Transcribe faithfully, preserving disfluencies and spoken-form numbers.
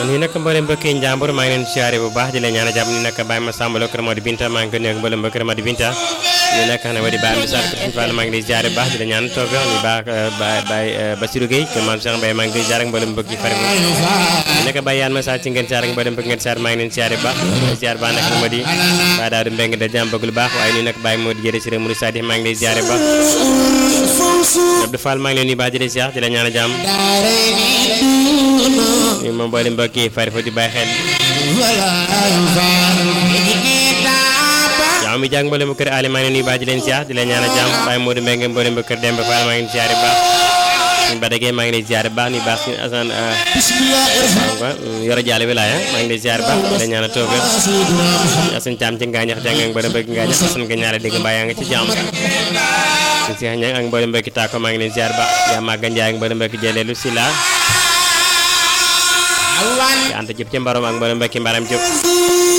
ni nag mboolem mbokki njàmbur maa ngi leen siyaare bu baax di leen ñaan jàmm ni nag Baye Massamba Lo kër Madi Binta maa ngi ko nuyu mboolem mbokki kër Madi Binta ni nag xanaa wa di Baye Moussa kër Fall maa ngi lay siyaare bu baax di la ñaan toog ni baax Baye Baye Bassirou Gueye kër Mame Cheikh Mbaye maa ngi lay siyaare mboolem mbokki fari ni nag Baye Yane Massa ci ngeen siyaare mboolem mbokki ngeen siyaare maa ngi leen siyaare bu baax siyaare baax nag Madi Baye Daadu Mbeng da jàmm bëgg lu baax waaye ni nag Baye Modou jëre si Mourou Sadi maa ngi lay siyaare bu baax Abdou Fall maa ngi leen nuyu baax di la siyaare di la ñaan jàmm ni moom mboolem mbokki fari fo di bàyyi xel yaa mi jàng mboolem kër Ali maa ngi leen nuyu baax di leen siyaare di la ñaan jàmm Baye Modou Mbengue mboolem kër Demba Fall maa ngi leen siyaare baax suñu badagee maa ngi lay siyaare baax ni baax suñu asan yoro jaale wilaaya maa ngi lay siyaare baax di la ñaan toog asan caam ci ngaañax jàng ak mboolem mbokki ngaañax asan nga ñaare dégg mbaa yaa nga ci jàmm suñu si ñang ak mboolem mbokki taako maa ngi leen siyaare baax yaa màgga njaay ak mboolem mbokki jëleelu sila yaa anta jëp ci mbarom ak mboolem mbokki mbaram jëp